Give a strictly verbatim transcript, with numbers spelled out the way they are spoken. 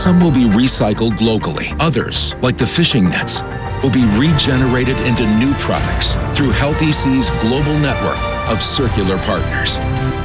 Some will be recycled locally. Others, like the fishing nets, will be regenerated into new products through Healthy Seas' global network of circular partners.